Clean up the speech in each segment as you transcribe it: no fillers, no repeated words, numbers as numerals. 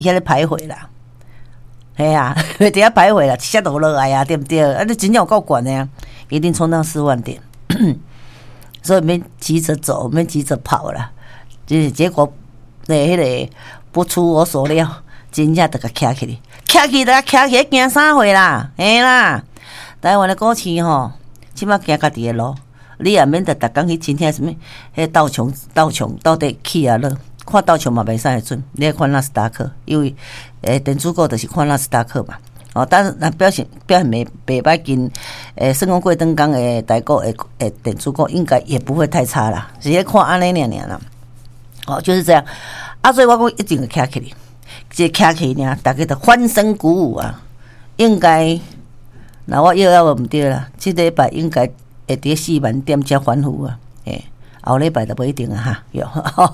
遐咧徘徊啦。嘿啊，伫遐徘徊啦，一下落落来啊，对不对？啊，你真正有够悬的啊，一定冲到4万点，所以免急着走，免急着跑啦。就是结果，迄个不出我所料，真正就甲徛起哩，徛起行3回啦，嘿啦。台湾的股市吼，即摆行家己的路，你也免得逐工去真听什么，迄道琼到底起啊落。看道琼嘛袂使会准，你要看纳斯达克，因为电子股就是看纳斯达克嘛。哦，但是那表现袂歹，跟成功过灯港的台股电子股应该也不会太差啦，直接看安尼尔啦。哦，就是这样啊，所以我讲一定会徛起哩，这徛起呢，大家都欢声鼓舞啊。应该，那我又要唔对啦，这礼拜应该会伫4万点才反复啊，后礼拜就不一定啊哈，有。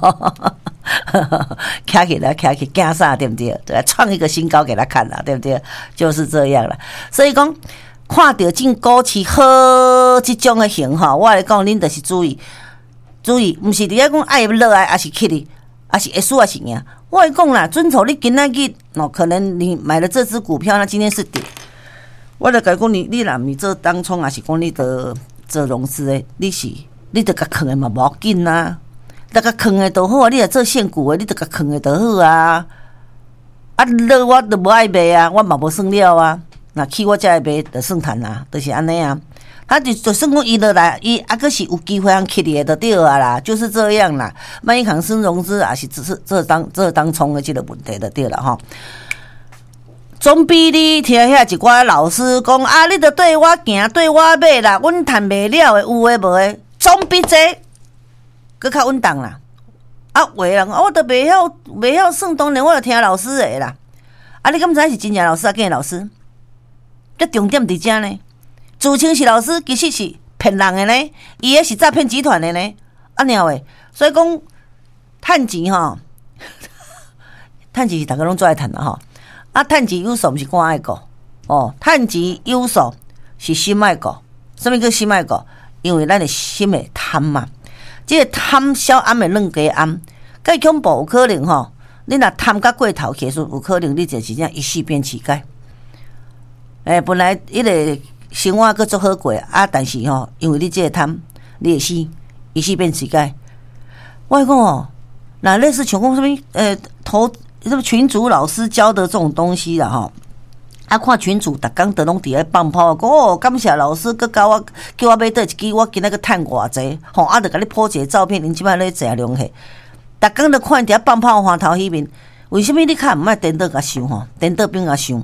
徛起来，行啥对不对？创一个新高给他看了，对不对？就是这样了。所以讲，看到进股市好这种的型哈，我来讲，恁就是注意，不是伫遐讲爱落来，还是起哩，还是会输还是赢。我来讲啦，准头你今仔日哦，可能你买了这只股票，那今天是跌。我来讲，你若唔做当冲，还是讲你做融资的，你得甲坑的嘛，无要紧啊。那个坑的就好啊，你若做现股的，你就甲坑的就好啊。啊，落我都无爱卖啊，我嘛无算了啊。那起我才会卖，就算赚啊，就是安尼啊。他就算讲伊落来，伊还阁是有机会通起的，就对啊啦，就是这样啦。万一行生融资也是只是这当冲的这个问题就对了哈。总比你听遐一寡老师讲啊，你着对我行，对我买啦，阮赚袂了的，有诶无诶，总比这。搁较稳当啦，啊，有的人我都袂晓算，当然我就听老师的啦。啊，你敢知是真正老师啊，假老师？这重点伫遮呢。自称是老师，其实是骗人的呢，伊也是诈骗集团的呢。啊，鸟诶，所以讲趁钱吼，趁钱是大家拢最爱趁的吼。啊，趁钱有数毋是肝爱顾哦，趁钱有数是心爱顾。什么叫心爱顾？因为咱的心会贪嘛。这个贪小暗的软鸡暗，介恐怖有可能吼！你若贪甲过头去，有可能你就是这样一夕变乞丐。本来迄个生活阁足好过啊，但是吼，因为你这个贪，你会死，一夕变乞丐。我讲哦，那类似像讲什么什么群主老师教的这种东西啦吼。啊！看群主逐工都拢伫咧放炮，讲哦，感谢老师，佮教我叫我买倒一支，我今仔个趁偌济，吼！啊，着甲你po一个照片，恁即摆咧食龙虾，逐工都看伫遐放炮花头迄面，为什么你较毋爱颠倒甲想吼？颠倒边甲想，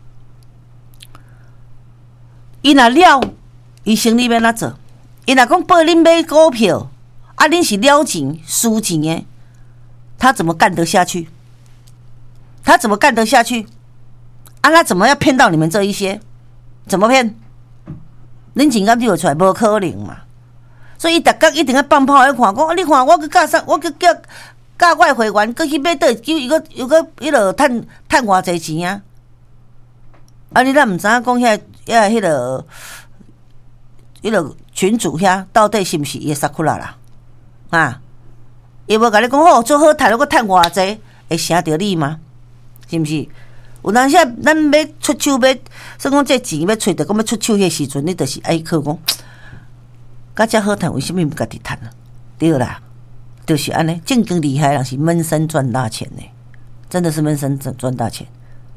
伊若了，伊生理要哪做？伊若讲报恁买股票，啊，恁是了钱输钱诶，他怎么干得下去？他怎么干得下去？啊，他怎么要骗到你们这一些？怎么骗？恁钱敢丢出来，无可能嘛！所以伊逐工一定要放炮来看，讲你看我去教啥？我去教我的会员，去买倒叫伊个迄落趁偌济钱啊！啊，你咱毋知影讲迄落群主遐到底是毋是伊萨库拉啦？啊，伊无甲你讲好做好趁，我趁偌济，会省着你吗？是毋是？有当时咱要出手要，算讲这钱要找着，讲要出手迄时阵，你就是爱靠讲，甲遮好赚，为什么毋家己赚啊？对啦，就是安尼，正经厉害人是闷声赚大钱呢，真的是闷声赚大钱。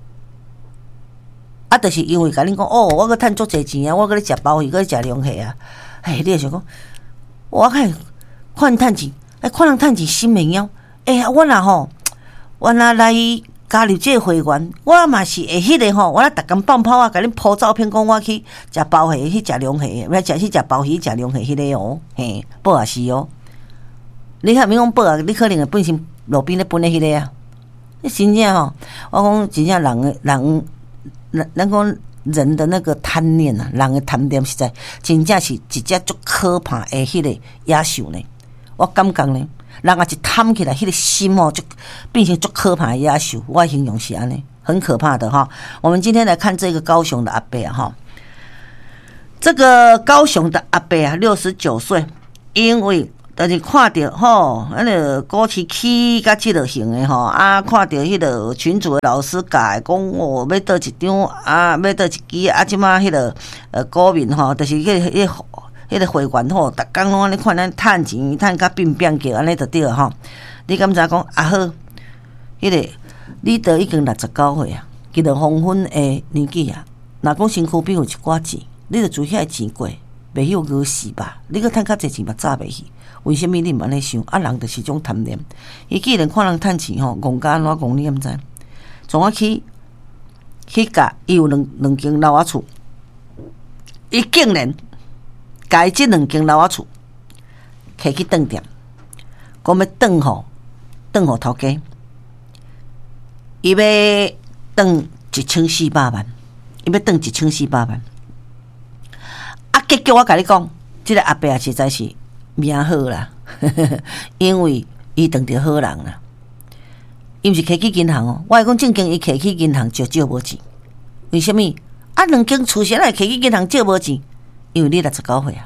啊，就是因为甲恁讲哦，我去赚足济钱啊，我去咧食鲍鱼，去咧食龙虾啊，你就想讲，我看赚钱，看人赚钱心袂枵，我若吼，我若来。加入这个会员，我嘛是会迄个吼，我逐工放炮啊，甲恁po照片，讲我去食鲍鱼，去食龙虾，要去食鲍鱼，食龙虾迄个哦，嘿，报也是哦。你看，免讲报啊，你可能会本身路边咧分咧迄个啊。你真正吼，我讲真正人讲人的那个贪念啊，人的贪念实在真正是一只足可怕的迄个野兽呢。我感觉呢。人啊，一贪起来，迄个心哦，就变成足可怕的野兽。我形容是安尼，很可怕的哈。我们今天来看这个高雄的阿伯啊哈，这个高雄的阿伯啊，69岁，因为但是看到吼，咱个股市起甲即落型的吼，看到迄个群主的老师教讲哦，要倒一张要倒一支即马迄个股民吼，就是迄个会员吼，逐工拢安尼看咱趁钱，趁甲变变叫安尼就对吼。你敢知讲好？迄个你都已经69岁啊，其实黄昏的年纪啊，若讲身躯边有一寡钱，你着做遐钱过，袂晓饿死吧？你搁趁较济钱嘛，早袂去。为什么你毋安尼想？人就是种贪念。伊既然看人趁钱吼，戆甲安怎戆你毋知？从我去甲伊有两间老仔厝，伊竟然甲伊即两间老仔厝摕去顿店，讲要顿互头家，伊要顿1400万，伊要顿1400万。结果我甲你讲，即个阿伯啊，实在是命好啦，因为伊当着好人啦。伊毋是摕去银行哦，我会讲正经伊摕去银行就借无钱。为什么？两间厝谁来摕去银行借无钱？因为你69岁啊，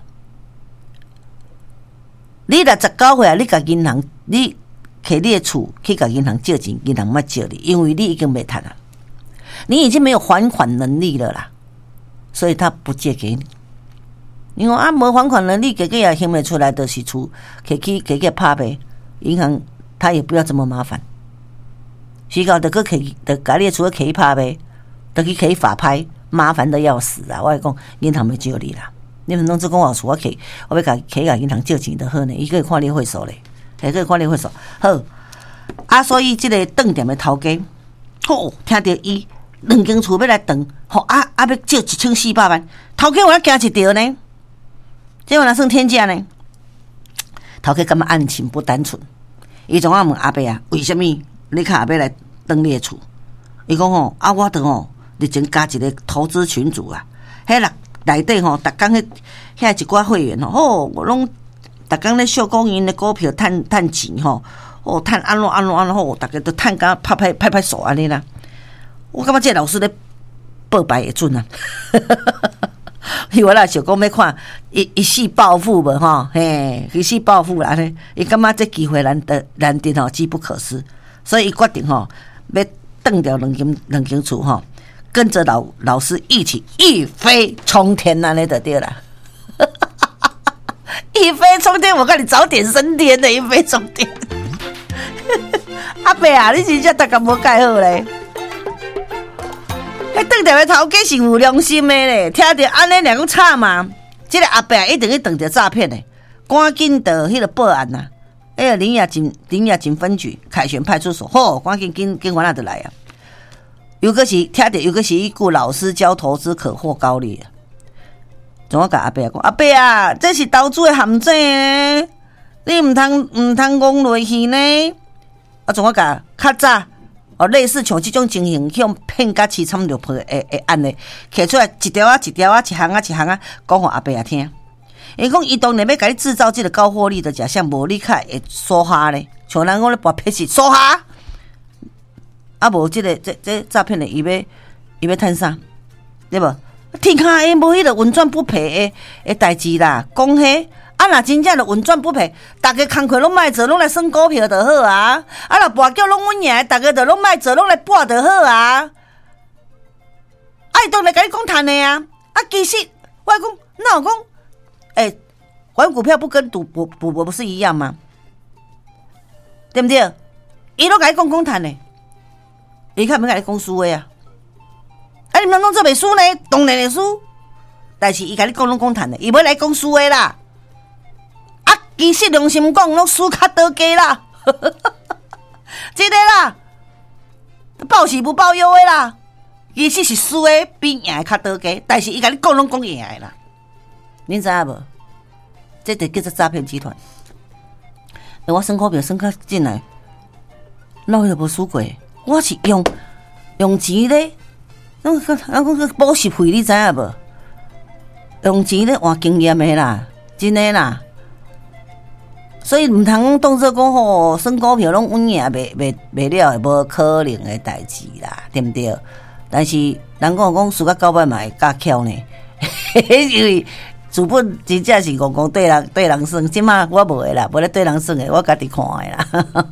你69岁啊，你甲银行你摕你的厝去甲银行借钱，银行莫借你，因为你已经没赚了，你已经没有还款能力了啦，所以他不借给你。因为无还款能力，结果也还没出来，就是厝摕去拍卖，银行他也不要这么麻烦。时到就甲你厝摕去拍卖，就去法拍，麻烦的要死啊！我会讲银行没借你啦，你们拢只讲我厝我要甲银行借钱就好呢，伊可以看你会所咧，可以看你会所好。所以即个顿店的头家，听到伊两间厝要来顿，要借1400万，头家有哪惊一条呢？这有哪算天价呢？头家感觉案情不单纯，伊总问阿伯啊，为什么你看阿伯来登你的厝？伊讲我都日前加一个投资群组啊，迄内底逐工遐一寡会员我拢逐工咧秀讲因的股票趁钱趁安怎逐个都趁甲拍手安尼啦。我感觉这老师咧报牌会准啊。我啦想讲要看一世暴富无一世暴富啦呢。伊感觉这机会难得机不可失，所以伊决定要蹬掉两间厝跟着老师一起一飞冲天安尼就对啦。一飞冲天，我看你早点升天的一飞冲天。阿伯啊，你真正大家无介好咧。顿掉的头家是有良心的咧，听到安尼两讲吵嘛，这个阿伯一定去顿着诈骗的，赶紧到迄个报案呐！林雅警分局凯旋派出所，赶紧警官那就来啊！有个是听到，有个是一句老师教投资可获高利啊！怎我甲阿伯讲，阿伯啊，这是投资的陷阱呢，你唔通讲落去呢？怎我甲较早。类似像这种情形，向骗甲凄惨落魄的案例，摕出来一条一行讲互阿伯也听。伊讲伊当然要甲你制造这个高获利的假象，无你较会梭哈咧，像人讲咧博撇是梭哈，无这诈骗的伊要趁啥，对无？天下诶无迄个运转不赔的代志啦，讲迄。若真正就运转不赔，大家工课拢莫做，拢来算股票就好啊！若博叫拢稳赢，大家就拢莫做，拢来博就好啊！伊当然甲你讲赚的啊！其实我讲，那我讲，玩股票不跟赌博不是一样吗？对不对？伊都甲你讲赚的，伊看没甲你讲输的啊？你们拢做袂输呢？当然会输，但是伊甲你讲拢赚的，伊要来讲输的啦。其实良心讲，拢输较多家啦，真的啦，报喜不报忧的啦。其实是输的比赢的较多家，但是伊甲你讲拢讲赢的啦。恁知影无？这就叫做诈骗集团。我算股票算较进来，哪有无输过？我是用钱咧，讲补习费，你知影无？用钱咧换经验的啦，真的啦。所以唔通当作讲算股票拢稳赢，袂了，无可能的代志啦，对不对？但是人讲输到900嘛会较巧呢，因为主本真正是戆戆对人耍，即马我无诶啦，无咧对人耍诶，我家己看诶啦。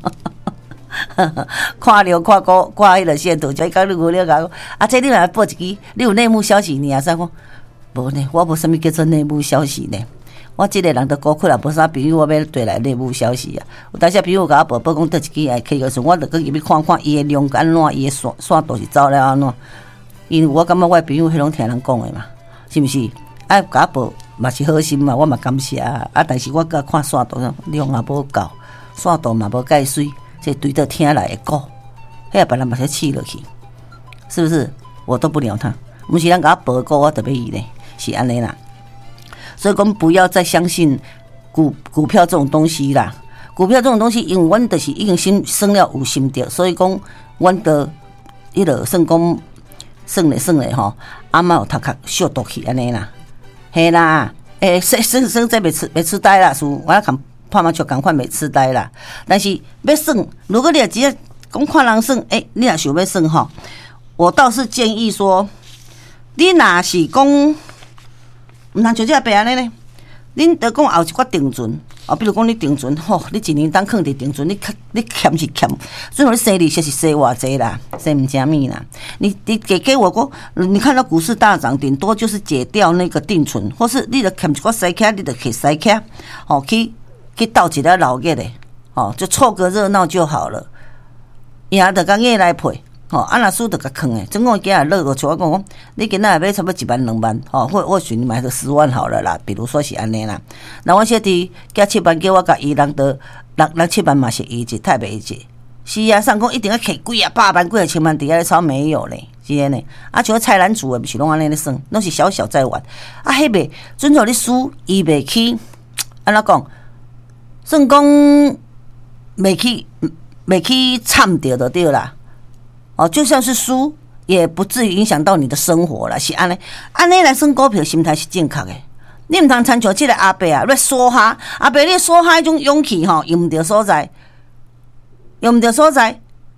看迄个线图，就讲你无了解啊！这你来报一支，你有内幕消息，你也说讲无呢？我无啥物叫做内幕消息呢？我即个人都高困啦，无啥朋友，我要对来内幕消息啊！有当时朋友甲我报讲倒一支来去个时，我就去入去看看伊诶量安怎，伊诶线图是走了安怎？因为我感觉我诶朋友迄拢听人讲诶嘛，是毋是？啊，甲我报嘛是好心嘛，我嘛感谢啊！但是我甲看线图量也无够，线图嘛无介水。这对着听来的歌，遐别人把它气落去，是不是？我都不鸟他，不是人甲我报告，我特别伊呢，是安尼啦。所以讲不要再相信股票这种东西啦。股票这种东西，因为阮就是已经算了有心得，所以讲阮的迄个算讲算咧吼，阿妈有头壳小倒去安尼啦，嘿啦，算这袂痴呆啦，是我看。泡麻雀赶快没痴呆啦，但是要算，如果你也直接讲看人算，你也想要算吼，我倒是建议说，你若是讲，唔通像这白安尼呢？恁得讲后一寡定存，比如讲你定存吼，你一年当放伫定存，你欠是欠，所以你生利息是生偌济啦，生唔啥物啦。你给我讲，你看到股市大涨，顶多就是解掉那个定存，或是你得欠一寡塞卡，你得去塞卡，去斗一个老月的，就凑个热闹就好了。赢得甲硬来赔，若输得甲坑诶。总共今日乐个像我讲，你今仔买差不多1万2万，或许你买个10万好了啦。比如说是安尼啦。那我小弟加7万，叫我甲伊人得6、7万嘛是一级，太袂一级。是啊，上讲一定要摕几啊100万、几啊千万底下咧炒没有咧，是安尼。像菜篮子诶，不是拢安尼咧算，拢是小小在玩。迄袂准做你输，伊袂去安怎讲？算讲没去惨掉就对啦，就算是输，也不至于影响到你的生活啦。是安尼来算股票，心态是正确的。你唔通参像这个阿伯啊，你梭哈阿伯，你梭哈迄种勇气吼，用唔着所在，用唔着所在。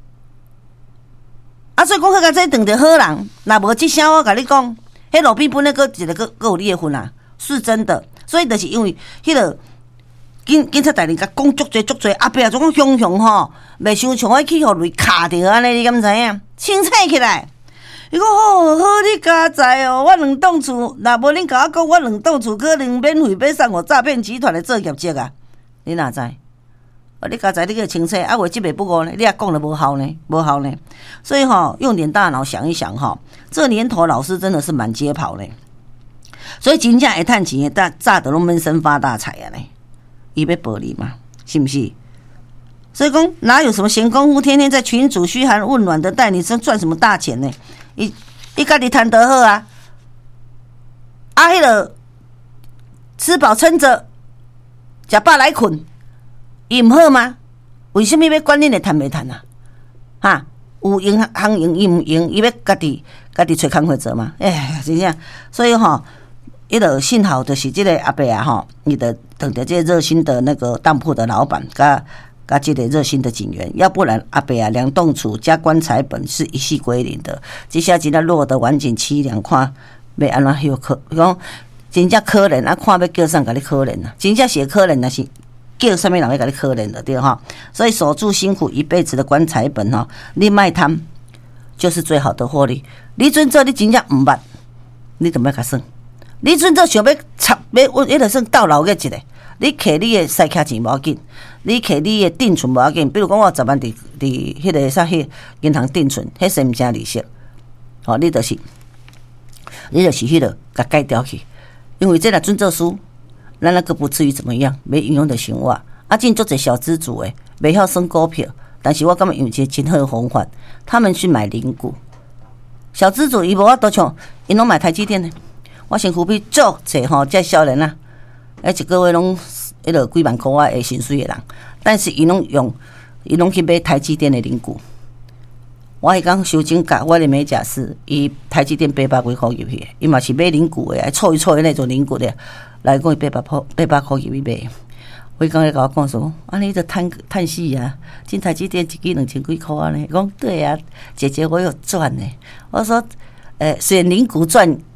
所以讲，甲这当着好人，若无这声，我甲你讲，迄路边本来个一个个有你的份啊，是真的。所以就是因为迄个。警察大人甲讲足侪，阿伯啊，总讲凶凶吼，袂伤像我去互雷卡着安尼，你敢知影？清醒起来！伊讲好你加在哦，我2栋厝，若无恁甲我讲，我2栋厝可能免费买送互诈骗集团来做业绩啊！你哪知？你加在你个清楚，话即袂不过呢，你也讲了无效呢，所以用点大脑想一想这年头老师真的是满街跑呢，所以真正会趁钱的，早都拢闷声发大财啊呢！伊要保你嘛，是不是？所以讲哪有什么闲工夫，天天在群组嘘寒问暖的带你赚什么大钱呢？伊家己贪得好啊！迄个吃饱撑着，食饱来困，伊唔好吗？为什么要管恁的贪袂贪啊？有用行用，伊唔用，伊要家己找工课做嘛？真正，所以迄个幸好就是这个阿伯啊你的等着这热心的那个当铺的老板，加这个热心的警员，要不然阿伯啊2栋厝加棺材本是一夕归零的。接下来落得晚景凄凉，看要安怎休克，讲真正可怜啊！看要叫啥，甲你可怜啊！真正是可怜，那是叫什么人要甲你可怜的对所以守住辛苦一辈子的棺材本你卖贪就是最好的获利。你准做你真正唔捌，你怎么甲算？你阵做想要插要迄个算到老个一个，你摕你的塞卡钱无要紧，你摕你的定存无要紧。比如讲我10万伫迄个啥迄银行定存，迄算毋啥利息，你就是迄个甲改掉去，因为这若准做输，咱那个不至于怎么样，没运用的生活。真做者小资主诶，袂晓算股票，但是我感觉用一个真好的方法，他们去买零股。小资主伊无法度像，因拢买台积电的。我身躯边足侪这少年啊，一个月拢迄落几万块啊的薪水的人，但是伊拢去买台积电的零股。我迄讲收金价，我的美甲师，伊台积电800几块入去，伊嘛是买零股的，凑一凑那种零股的，来讲伊800块入去买。我刚才甲我讲说，你就叹息啊，进台积电一支2000几块啊呢？讲对啊，姐姐我有赚呢。我说，虽然零股赚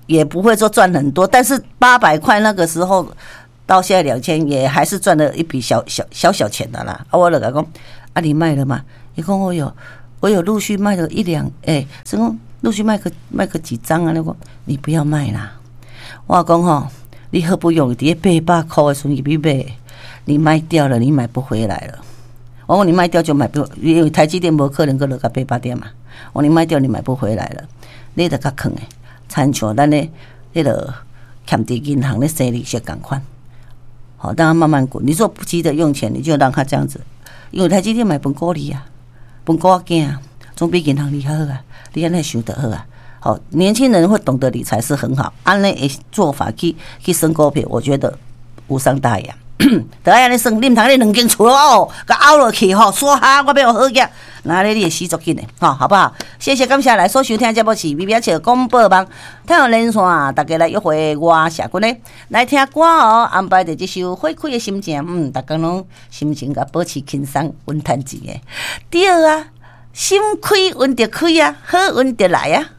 也不会说赚很多，但是800块那个时候到现在2000，也还是赚了一笔小钱的啦。我就讲，你卖了吗？你讲我有陆续卖了1、2，是讲陆续卖个几张啊？你不要卖啦。我讲吼，你好不容易伫800块的时候你买，你卖掉了，你买不回来了。我讲你卖掉就买不，因为台积电无可能个落到800点嘛。我你卖掉你买不回来了，你得较坑诶，参像咱咧迄个欠伫银行咧生利息同款。好，让它慢慢滚。你说不急着用钱，你就让它这样子，因为台积电买分股利啊，分股仔啊，总比银行利好啊。你安尼想得好啊。好，年轻人会懂得理财是很好，安尼的做法去升股票，我觉得无伤大雅。得安尼算，你唔通你2间厝哦，甲凹落去吼，说哈我要好嘢，那你会死足紧的，好不好？谢谢感谢来所收听节目是微微笑广播网，太阳连线，大家来约会我社群咧，来听歌哦，安排着这首花开的心情，大家拢心情甲保持轻松，稳赚钱的，对啊，心开运就开啊，好运就来啊。